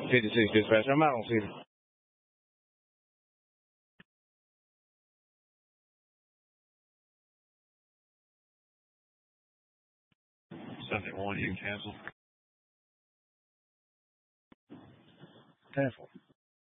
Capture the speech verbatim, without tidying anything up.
fifty-six dispatch. I'm out on Cedar. seventy-one, you can cancel. Careful.